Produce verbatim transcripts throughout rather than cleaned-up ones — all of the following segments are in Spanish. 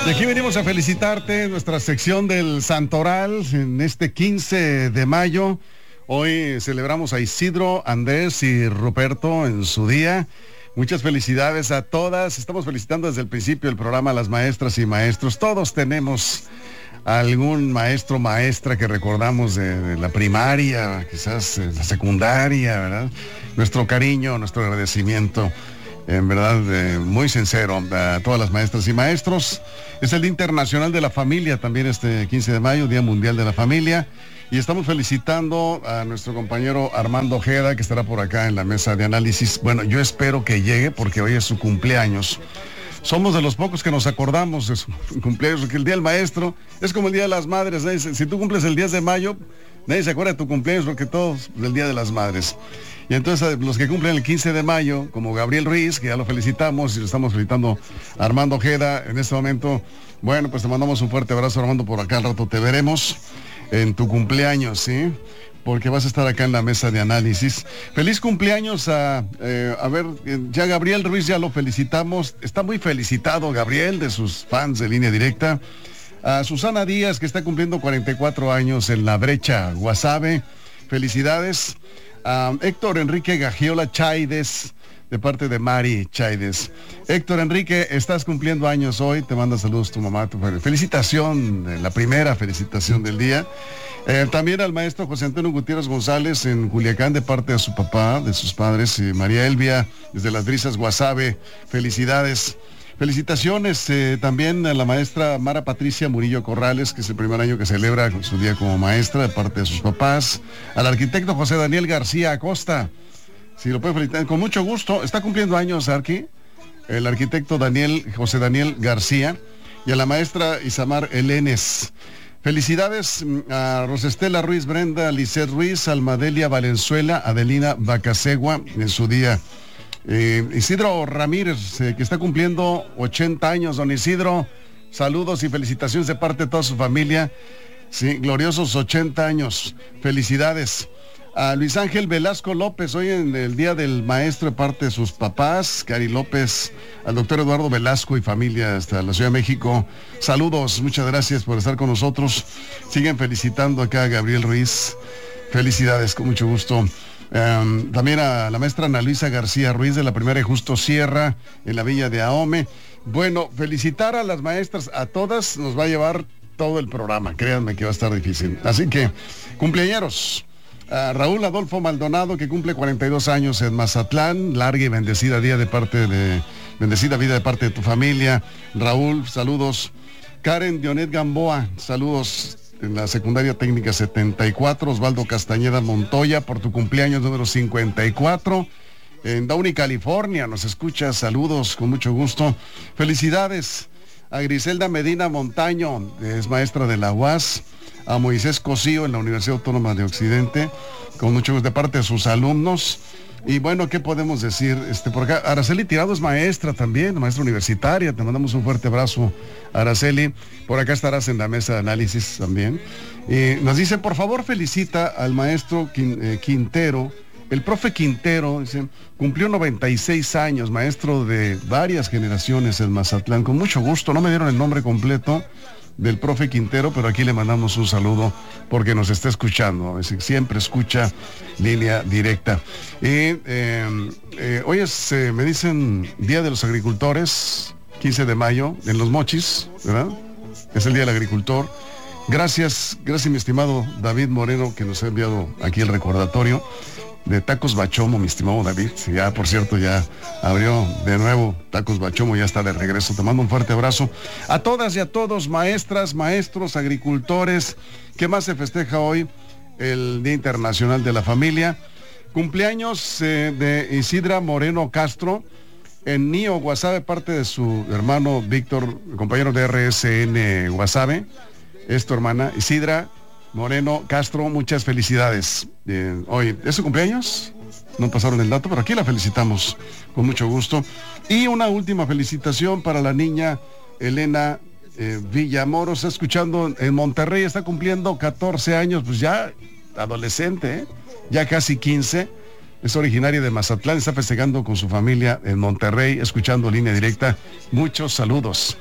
Y aquí venimos a felicitarte en nuestra sección del Santoral en este quince de mayo. Hoy celebramos a Isidro, Andrés y Ruperto en su día. Muchas felicidades a todas. Estamos felicitando desde el principio del programa a las maestras y maestros. Todos tenemos algún maestro, maestra que recordamos de, de la primaria, quizás de la secundaria, ¿verdad? Nuestro cariño, nuestro agradecimiento, en verdad, eh, muy sincero a todas las maestras y maestros. Es el Día Internacional de la Familia, también este quince de mayo, Día Mundial de la Familia. Y estamos felicitando a nuestro compañero Armando Ojeda, que estará por acá en la mesa de análisis. Bueno, yo espero que llegue porque hoy es su cumpleaños. Somos de los pocos que nos acordamos de su cumpleaños, porque el Día del Maestro es como el Día de las Madres. Si tú cumples el diez de mayo, nadie se acuerda de tu cumpleaños porque todos del Día de las Madres. Y entonces los que cumplen el quince de mayo, como Gabriel Ruiz, que ya lo felicitamos y lo estamos felicitando a Armando Ojeda en este momento, bueno, pues te mandamos un fuerte abrazo, Armando, por acá al rato te veremos en tu cumpleaños, ¿sí? Porque vas a estar acá en la mesa de análisis. Feliz cumpleaños a, eh, a ver, ya Gabriel Ruiz ya lo felicitamos, está muy felicitado Gabriel de sus fans de Línea Directa. A Susana Díaz, que está cumpliendo cuarenta y cuatro años en La Brecha, Guasave, felicidades. A Héctor Enrique Gagiola Chaides, de parte de Mari Chaides. Héctor Enrique, estás cumpliendo años hoy, te manda saludos tu mamá, tu felicitación, la primera felicitación del día. Eh, también al maestro José Antonio Gutiérrez González en Culiacán, de parte de su papá, de sus padres, y María Elvia, desde Las Brisas, Guasave, felicidades. Felicitaciones eh, también a la maestra Mara Patricia Murillo Corrales, que es el primer año que celebra su día como maestra de parte de sus papás. Al arquitecto José Daniel García Acosta, si lo puede felicitar, con mucho gusto. Está cumpliendo años, Arqui, el arquitecto Daniel, José Daniel García, y a la maestra Isamar Elenes. Felicidades a Rosestela Ruiz Brenda, Lisset Ruiz, Almadelia Valenzuela, Adelina Bacasegua en su día. Eh, Isidro Ramírez, eh, que está cumpliendo ochenta años, don Isidro, saludos y felicitaciones de parte de toda su familia. Sí, gloriosos ochenta años, felicidades. A Luis Ángel Velasco López, hoy en el Día del Maestro de parte de sus papás, Cari López, al doctor Eduardo Velasco y familia hasta la Ciudad de México, saludos, muchas gracias por estar con nosotros. Siguen felicitando acá a Gabriel Ruiz, felicidades, con mucho gusto. Um, también a la maestra Ana Luisa García Ruiz de la primaria Justo Sierra en la Villa de Ahome. Bueno, felicitar a las maestras, a todas, nos va a llevar todo el programa, créanme que va a estar difícil. Así que, cumpleañeros. A Raúl Adolfo Maldonado, que cumple cuarenta y dos años en Mazatlán, larga y bendecida día de parte de, bendecida vida de parte de tu familia. Raúl, saludos. Karen Dionet Gamboa, saludos. En la secundaria técnica setenta y cuatro, Osvaldo Castañeda Montoya, por tu cumpleaños número cincuenta y cuatro, en Downey, California, nos escucha, saludos, con mucho gusto. Felicidades a Griselda Medina Montaño, es maestra de la U A S, a Moisés Cosío en la Universidad Autónoma de Occidente, con mucho gusto de parte de sus alumnos. Y bueno, ¿qué podemos decir? Este, por acá, Araceli Tirado es maestra también, maestra universitaria, te mandamos un fuerte abrazo, Araceli. Por acá estarás en la mesa de análisis también. Y nos dice, por favor, felicita al maestro Quintero, el profe Quintero, dice, cumplió noventa y seis años, maestro de varias generaciones en Mazatlán, con mucho gusto, no me dieron el nombre completo del profe Quintero, pero aquí le mandamos un saludo porque nos está escuchando, es decir, siempre escucha Línea Directa. Y eh, eh, hoy es, eh, me dicen, Día de los Agricultores, quince de mayo, en Los Mochis, ¿verdad? Es el Día del Agricultor. Gracias, gracias mi estimado David Moreno, que nos ha enviado aquí el recordatorio de Tacos Bachomo, mi estimado David. Ya, por cierto, ya abrió de nuevo Tacos Bachomo, ya está de regreso. Te mando un fuerte abrazo. A todas y a todos, maestras, maestros, agricultores, ¿qué más se festeja hoy? El Día Internacional de la Familia. Cumpleaños eh, de Isidra Moreno Castro, en Nío, Guasave, parte de su hermano Víctor, compañero de R S N Guasave. Es tu hermana, Isidra Moreno Castro, muchas felicidades. Eh, hoy, ¿es su cumpleaños? No pasaron el dato, pero aquí la felicitamos con mucho gusto. Y una última felicitación para la niña Elena eh, Villamoros, está escuchando en Monterrey, está cumpliendo catorce años, pues ya adolescente, ¿eh? Ya casi quince. Es originaria de Mazatlán, está festejando con su familia en Monterrey, escuchando Línea Directa. Muchos saludos.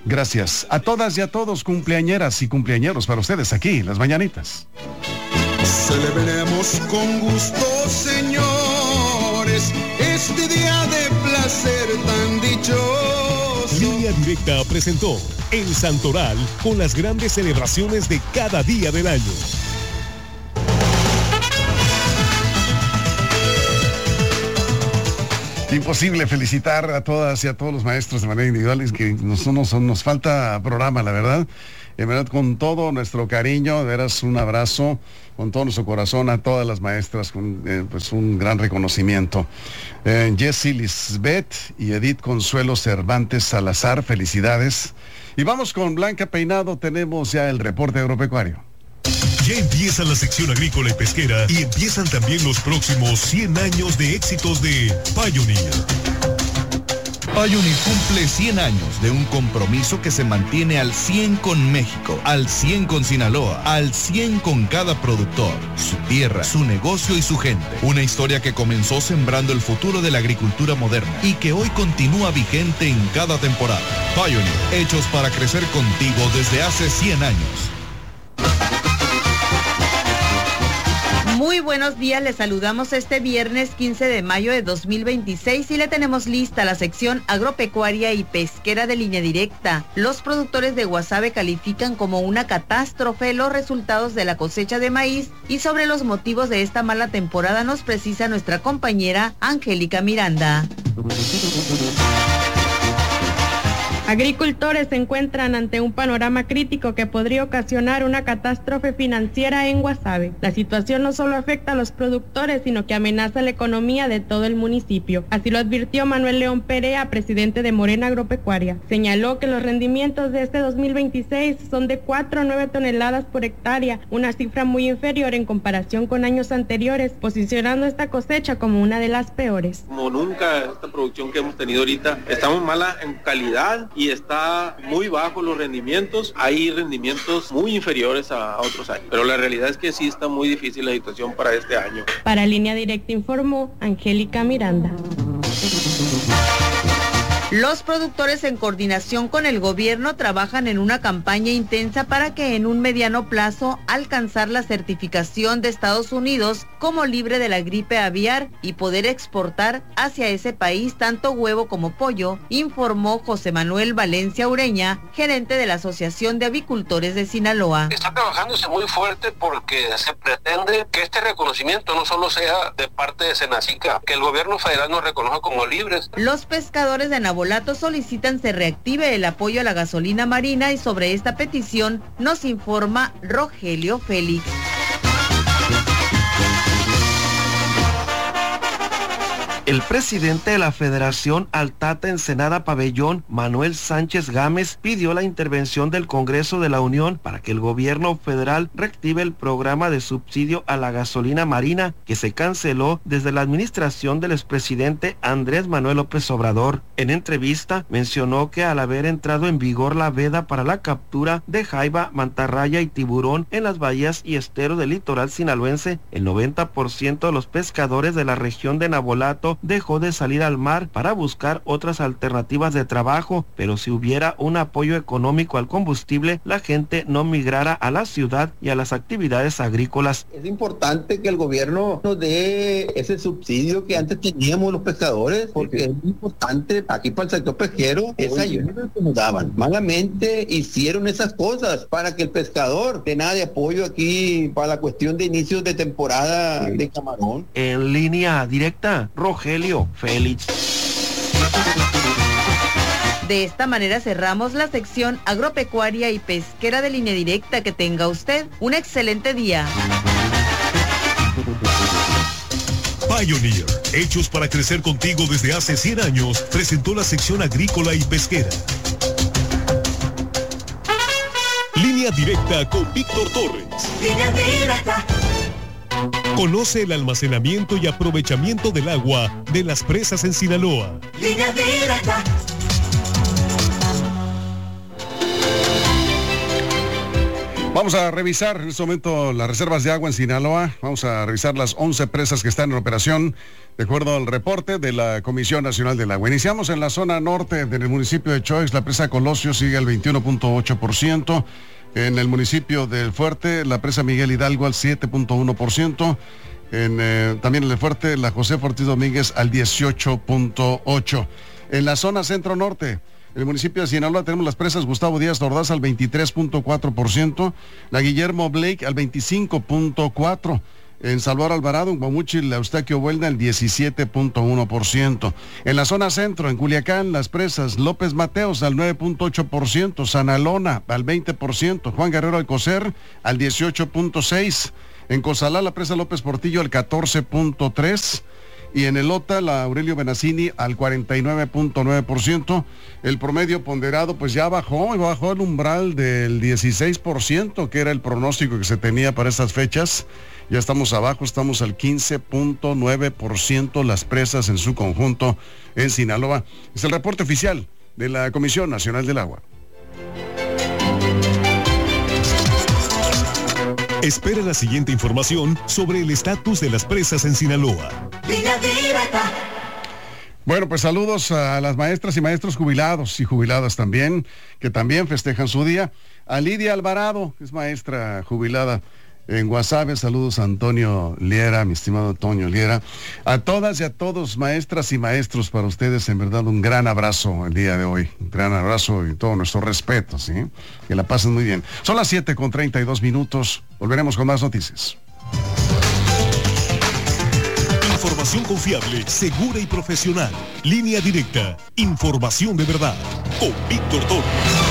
Gracias a todas y a todos, cumpleañeras y cumpleañeros, para ustedes aquí, Las Mañanitas. Celebremos con gusto, señores, este día de placer tan dichoso. Línea Directa presentó El Santoral con las grandes celebraciones de cada día del año. Imposible felicitar a todas y a todos los maestros de manera individual, es que nos, nos, nos falta programa, la verdad. En verdad, con todo nuestro cariño, de veras un abrazo, con todo nuestro corazón a todas las maestras, con eh, pues un gran reconocimiento. Eh, Jessie Lisbeth y Edith Consuelo Cervantes Salazar, felicidades. Y vamos con Blanca Peinado, tenemos ya el reporte agropecuario. Ya empieza la sección agrícola y pesquera y empiezan también los próximos cien años de éxitos de Pioneer. Pioneer cumple cien años de un compromiso que se mantiene al cien con México, al cien con Sinaloa, al cien con cada productor, su tierra, su negocio y su gente. Una historia que comenzó sembrando el futuro de la agricultura moderna y que hoy continúa vigente en cada temporada. Pioneer, hechos para crecer contigo desde hace cien años. Muy buenos días, les saludamos este viernes quince de mayo de dos mil veintiséis y le tenemos lista la sección agropecuaria y pesquera de Línea Directa. Los productores de Guasave califican como una catástrofe los resultados de la cosecha de maíz y sobre los motivos de esta mala temporada nos precisa nuestra compañera Angélica Miranda. Agricultores se encuentran ante un panorama crítico que podría ocasionar una catástrofe financiera en Guasave. La situación no solo afecta a los productores, sino que amenaza la economía de todo el municipio. Así lo advirtió Manuel León Perea, presidente de Morena Agropecuaria. Señaló que los rendimientos de este dos mil veintiséis son de cuatro a nueve toneladas por hectárea, una cifra muy inferior en comparación con años anteriores, posicionando esta cosecha como una de las peores. Como nunca, esta producción que hemos tenido ahorita, estamos mala en calidad y está muy bajo los rendimientos. Hay rendimientos muy inferiores a, a otros años, pero la realidad es que sí está muy difícil la situación para este año. Para Línea Directa informó Angélica Miranda. Los productores en coordinación con el gobierno trabajan en una campaña intensa para que en un mediano plazo alcanzar la certificación de Estados Unidos como libre de la gripe aviar y poder exportar hacia ese país tanto huevo como pollo, informó José Manuel Valencia Ureña, gerente de la Asociación de Avicultores de Sinaloa. Está trabajándose muy fuerte porque se pretende que este reconocimiento no solo sea de parte de Senacica, que el gobierno federal nos reconozca como libres. Los pescadores de Nabolato solicitan se reactive el apoyo a la gasolina marina y sobre esta petición nos informa Rogelio Félix. El presidente de la Federación Altata Ensenada Pabellón, Manuel Sánchez Gámez, pidió la intervención del Congreso de la Unión para que el gobierno federal reactive el programa de subsidio a la gasolina marina que se canceló desde la administración del expresidente Andrés Manuel López Obrador. En entrevista, mencionó que al haber entrado en vigor la veda para la captura de jaiba, mantarraya y tiburón en las bahías y esteros del litoral sinaloense, el noventa por ciento de los pescadores de la región de Nabolato dejó de salir al mar para buscar otras alternativas de trabajo, pero si hubiera un apoyo económico al combustible, la gente no migrara a la ciudad y a las actividades agrícolas. Es importante que el gobierno nos dé ese subsidio que antes teníamos los pescadores, porque sí, es muy importante aquí para el sector pesquero, esa ayuda que nos daban. Malamente hicieron esas cosas para que el pescador de nada de apoyo aquí para la cuestión de inicios de temporada sí. de camarón. En Línea Directa, Rogelio Félix. De esta manera cerramos la sección agropecuaria y pesquera de Línea Directa. Que tenga usted un excelente día. Pioneer, hechos para crecer contigo desde hace cien años, presentó la sección agrícola y pesquera. Línea Directa con Víctor Torres. Línea Directa. Conoce el almacenamiento y aprovechamiento del agua de las presas en Sinaloa. Línea Directa. Vamos a revisar en este momento las reservas de agua en Sinaloa. Vamos a revisar las once presas que están en operación, de acuerdo al reporte de la Comisión Nacional del Agua. Iniciamos en la zona norte del municipio de Choix. La presa Colosio sigue al veintiuno punto ocho por ciento. En el municipio del Fuerte, la presa Miguel Hidalgo al siete punto uno por ciento. En, eh, también en el Fuerte, la José Ortiz Domínguez al dieciocho punto ocho por ciento. En la zona centro-norte, en el municipio de Sinaloa, tenemos las presas Gustavo Díaz Ordaz al veintitrés punto cuatro por ciento, la Guillermo Blake al veinticinco punto cuatro por ciento, en Salvador Alvarado, en Guamuchil, la Eustaquio Buelna al diecisiete punto uno por ciento. En la zona centro, en Culiacán, las presas López Mateos al nueve punto ocho por ciento, Sanalona al veinte por ciento, Juan Guerrero Alcocer al dieciocho punto seis por ciento, en Cozalá, la presa López Portillo al catorce punto tres por ciento, y en el Ota, la Aurelio Benassini al cuarenta y nueve punto nueve por ciento. El promedio ponderado pues ya bajó, bajó el umbral del dieciséis por ciento, que era el pronóstico que se tenía para estas fechas. Ya estamos abajo, estamos al quince punto nueve por ciento las presas en su conjunto en Sinaloa. Es el reporte oficial de la Comisión Nacional del Agua. Espera la siguiente información sobre el estatus de las presas en Sinaloa. Línea directa. Bueno, pues saludos a las maestras y maestros jubilados y jubiladas también, que también festejan su día. A Lidia Alvarado, que es maestra jubilada en Guasave. Saludos a Antonio Liera, mi estimado Antonio Liera. A todas y a todos, maestras y maestros, para ustedes, en verdad, un gran abrazo el día de hoy. Un gran abrazo y todo nuestro respeto, ¿sí? Que la pasen muy bien. Son las siete con treinta y dos minutos. Volveremos con más noticias. Información confiable, segura y profesional. Línea directa. Información de verdad. Con Víctor Toro.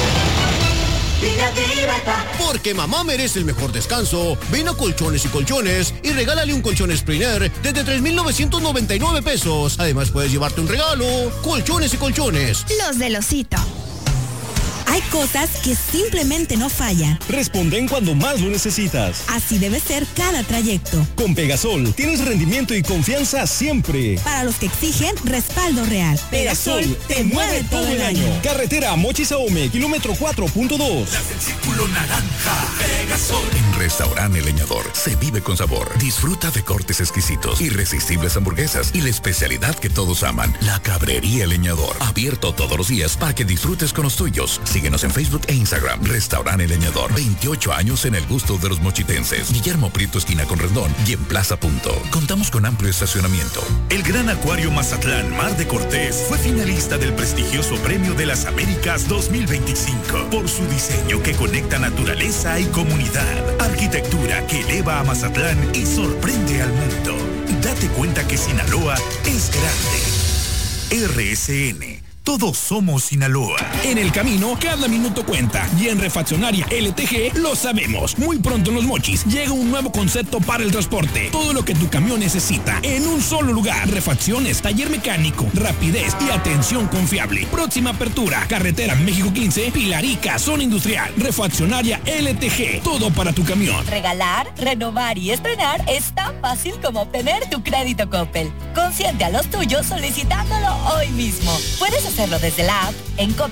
Porque mamá merece el mejor descanso, ven a Colchones y Colchones y regálale un colchón Springer desde tres mil novecientos noventa y nueve pesos. Además puedes llevarte un regalo. Colchones y Colchones. Los del Osito. Hay cosas que simplemente no fallan. Responden cuando más lo necesitas. Así debe ser cada trayecto. Con Pegasol tienes rendimiento y confianza siempre. Para los que exigen respaldo real. Pegasol te mueve todo el año. Carretera Mochis Ahome, kilómetro cuatro punto dos. Las del Círculo Naranja. Pegasol. En Restaurante El Leñador se vive con sabor. Disfruta de cortes exquisitos, irresistibles hamburguesas y la especialidad que todos aman, la Cabrería El Leñador. Abierto todos los días para que disfrutes con los tuyos. Síguenos en Facebook e Instagram. Restaurante El Leñador. veintiocho años en el gusto de los mochitenses. Guillermo Prieto, esquina con Rendón, y en Plaza Punto. Contamos con amplio estacionamiento. El Gran Acuario Mazatlán Mar de Cortés fue finalista del prestigioso Premio de las Américas dos mil veinticinco por su diseño que conecta naturaleza y comunidad. Arquitectura que eleva a Mazatlán y sorprende al mundo. Date cuenta que Sinaloa es grande. R S N. Todos somos Sinaloa. En el camino, cada minuto cuenta. Y en Refaccionaria L T G lo sabemos. Muy pronto en Los Mochis llega un nuevo concepto para el transporte. Todo lo que tu camión necesita en un solo lugar. Refacciones, taller mecánico, rapidez y atención confiable. Próxima apertura, carretera México quince, Pilarica, zona industrial. Refaccionaria L T G. Todo para tu camión. Regalar, renovar y estrenar es tan fácil como obtener tu crédito Coppel. Consiente a los tuyos solicitándolo hoy mismo. Puedes hacerlo desde la app en Coppel.